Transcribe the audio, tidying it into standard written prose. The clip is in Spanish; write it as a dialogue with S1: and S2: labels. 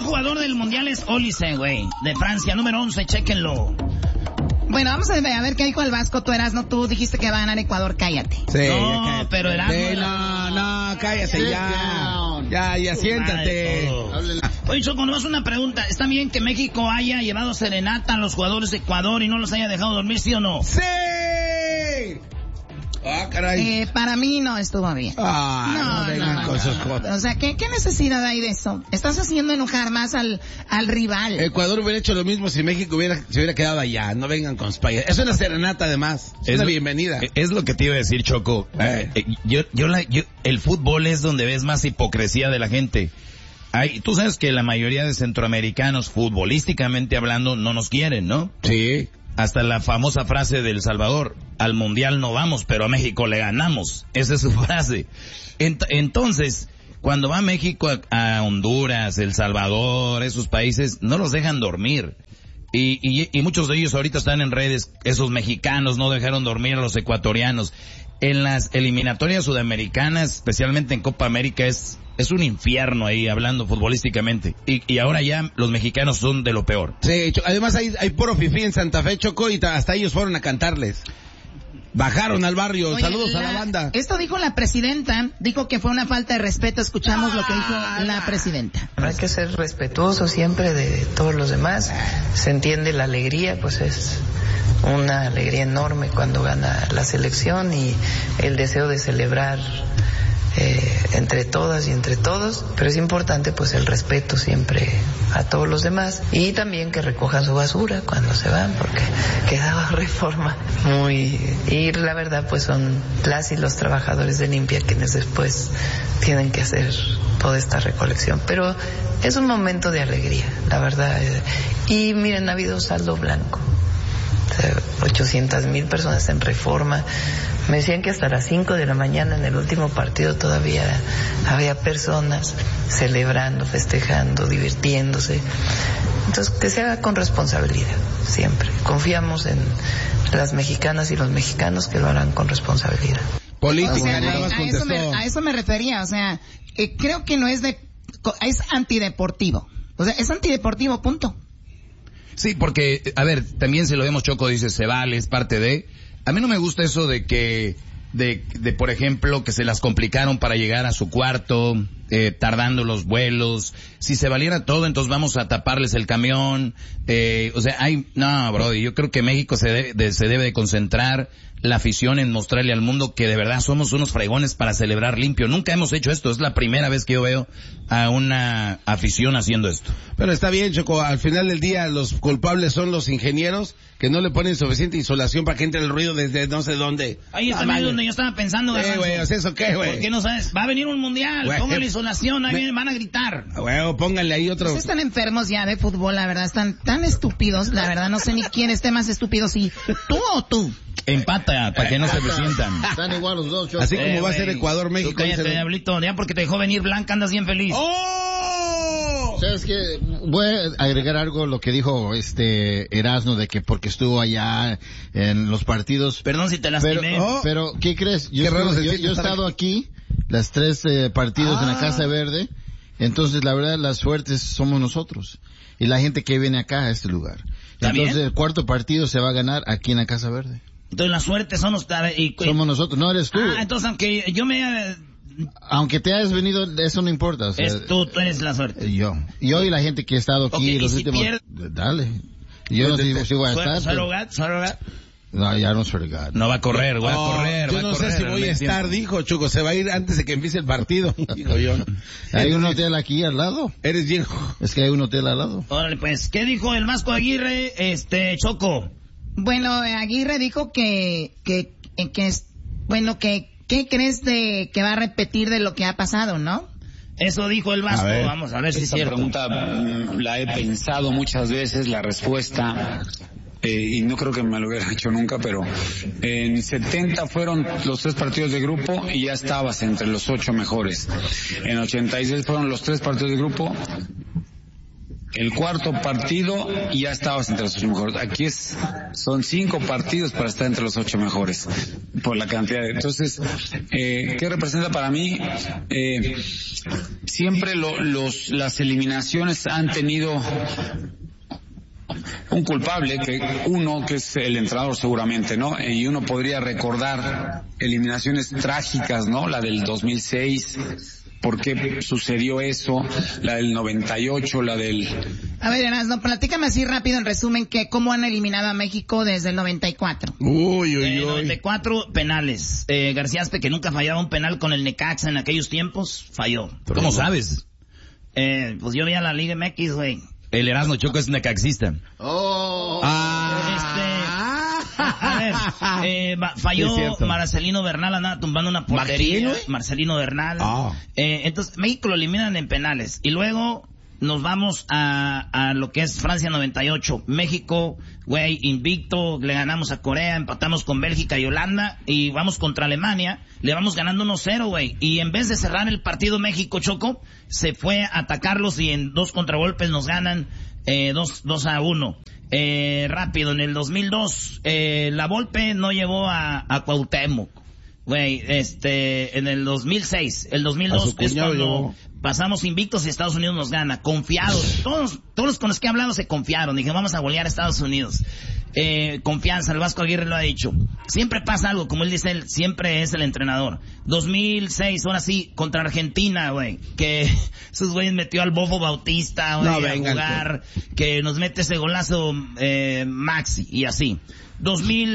S1: jugador del Mundial es Olise, güey, de Francia, número 11, chéquenlo.
S2: Bueno, vamos a ver qué dijo el Vasco. Tú tú dijiste que va a ganar Ecuador, cállate.
S1: Sí, no, pero el
S3: no, cállate ya, siéntate.
S1: Oye, Choco, nomás una pregunta. ¿Está bien que México haya llevado serenata a los jugadores de Ecuador y no los haya dejado dormir, sí o no?
S3: ¡Sí! Ah, caray.
S2: Para mí no estuvo bien.
S3: No.
S2: O sea, ¿qué necesidad hay de eso? Estás haciendo enojar más al rival.
S3: Ecuador hubiera hecho lo mismo si México se hubiera quedado allá. No vengan con España. Es una serenata, además. Es una bienvenida.
S4: Es lo que te iba a decir, Choco. El fútbol es donde ves más hipocresía de la gente. Tú sabes que la mayoría de centroamericanos, futbolísticamente hablando, no nos quieren, ¿no?
S3: Sí.
S4: Hasta la famosa frase de El Salvador, al Mundial no vamos, pero a México le ganamos. Esa es su frase. Entonces, cuando va México a Honduras, El Salvador, esos países, no los dejan dormir. Y muchos de ellos ahorita están en redes, esos mexicanos no dejaron dormir a los ecuatorianos. En las eliminatorias sudamericanas, especialmente en Copa América, es un infierno ahí, hablando futbolísticamente. Y ahora ya los mexicanos son de lo peor.
S3: Sí, además hay puro fifí en Santa Fe, Choco, y hasta ellos fueron a cantarles. Bajaron al barrio. Oye, saludos a la banda.
S2: Esto dijo la presidenta, dijo que fue una falta de respeto. Escuchamos lo que dijo la presidenta.
S5: Hay que ser respetuoso siempre de todos los demás. Se entiende la alegría, pues es una alegría enorme cuando gana la selección y el deseo de celebrar entre todas y entre todos, pero es importante pues el respeto siempre a todos los demás y también que recojan su basura cuando se van, porque quedaba Reforma y la verdad pues son las y los trabajadores de limpia quienes después tienen que hacer toda esta recolección, pero es un momento de alegría, la verdad, y miren, ha habido saldo blanco. 800,000 personas en Reforma. Me decían que hasta las 5 de la mañana en el último partido todavía había personas celebrando, festejando, divirtiéndose. Entonces, que se haga con responsabilidad, siempre. Confiamos en las mexicanas y los mexicanos que lo harán con responsabilidad.
S3: Política,
S2: o sea, a eso me refería, o sea, creo que no es es antideportivo. O sea, es antideportivo, punto.
S4: Sí, porque, a ver, también se lo vemos, Choco, dice, se vale, es parte de... A mí no me gusta eso de que, por ejemplo, que se las complicaron para llegar a su cuarto, tardando los vuelos. Si se valiera todo, entonces vamos a taparles el camión. No, brody, yo creo que México se debe de concentrar la afición en mostrarle al mundo que de verdad somos unos fregones para celebrar limpio. Nunca hemos hecho esto, es la primera vez que yo veo a una afición haciendo esto.
S3: Pero está bien, Choco, al final del día los culpables son los ingenieros que no le ponen suficiente insolación para que entre el ruido desde no sé dónde.
S1: Ahí está donde yo estaba pensando.
S3: Güey, ¿eso qué, güey?
S1: ¿Por qué no sabes? Va a venir un mundial, póngale insolación, ahí van a gritar.
S3: Güey, pónganle ahí otro.
S2: Pues están enfermos ya de fútbol, la verdad, están tan estúpidos, la verdad, no sé ni quién esté más estúpido, si tú o tú.
S4: Empata, para que no se resientan.
S6: Están igual los dos, Choco.
S3: Así como va a ser Ecuador, México.
S1: Cállate, diablito, ya porque te dejó venir Blanca, andas bien feliz.
S3: ¡Oh!
S6: ¿Sabes qué? Voy a agregar algo lo que dijo Erasmo, de que porque estuvo allá en los partidos.
S1: Perdón si te lastimé.
S6: Pero ¿qué crees? Yo he estado aquí, las 3 partidos en la Casa Verde, entonces la verdad las suertes somos nosotros. Y la gente que viene acá a este lugar. Entonces el cuarto partido se va a ganar aquí en la Casa Verde.
S1: Entonces la suerte somos
S6: nosotros, no eres tú.
S1: Entonces
S6: aunque te hayas venido, eso no importa. O sea,
S1: tú eres la suerte.
S6: Yo y la gente que ha estado aquí los últimos... Dale. Yo no sé si voy a estar.
S1: Surrogat.
S6: No, ya no surrogat.
S4: No va a correr, voy a correr.
S3: Yo no sé si voy a estar, dijo Choco, se va a ir antes de que empiece el partido. Digo yo.
S6: Hay un hotel aquí al lado.
S3: Eres bien.
S6: Es que hay un hotel al lado.
S1: Órale, pues, ¿qué dijo el Vasco Aguirre, Choco?
S2: Bueno, Aguirre dijo ¿qué crees de que va a repetir de lo que ha pasado, no?
S1: Eso dijo el Vasco, vamos a ver si es cierto.
S7: Esta pregunta la he pensado muchas veces, la respuesta, y no creo que me lo hubiera hecho nunca, pero en 70 fueron los 3 partidos de grupo y ya estabas entre los 8 mejores. En 86 fueron los 3 partidos de grupo el cuarto partido y ya estabas entre los 8 mejores. Aquí son 5 partidos para estar entre los 8 mejores, por la cantidad de... Entonces, ¿qué representa para mí? Siempre las eliminaciones han tenido un culpable, que es el entrenador seguramente, ¿no? Y uno podría recordar eliminaciones trágicas, ¿no? La del 2006, ¿por qué sucedió eso? La del 98, la del...
S2: A ver, Erasmo, platícame así rápido en resumen cómo han eliminado a México desde el 94.
S3: Uy.
S1: 94 penales. García Aspe, que nunca fallaba un penal con el Necaxa en aquellos tiempos, falló.
S4: ¿Cómo sabes?
S1: Pues yo vi a la Liga MX, güey.
S4: El Erasmo Choco es necaxista.
S1: Falló Marcelino Bernal, andaba tumbando una portería. Marcelino Bernal. Entonces, México lo eliminan en penales. Y luego nos vamos a lo que es Francia 98. México, güey, invicto, le ganamos a Corea, empatamos con Bélgica y Holanda, y vamos contra Alemania, le vamos ganando 1-0, güey. Y en vez de cerrar el partido México, Choco, se fue a atacarlos y en 2 contragolpes nos ganan 2-1. Rápido, en el 2002, la Volpe no llevó a Cuauhtémoc. Güey, en el 2006, el 2002 es cuando pasamos invictos y Estados Unidos nos gana, confiados. Todos con los que he hablado se confiaron, dije, vamos a golear a Estados Unidos. Confianza, el Vasco Aguirre lo ha dicho. Siempre pasa algo, como él dice, él siempre es el entrenador. 2006, ahora sí, contra Argentina, güey, que esos güeyes metió al Bofo Bautista, güey, a jugar, que nos mete ese golazo Maxi, y así.